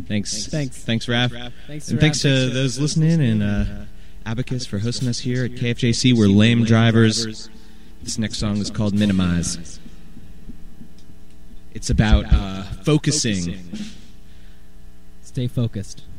Thanks, Raph. Thanks, and thanks to those listening and Abacus for hosting us here at KFJC. We're Lame Drivers. This next song is called Minimize. It's about focusing. Stay focused.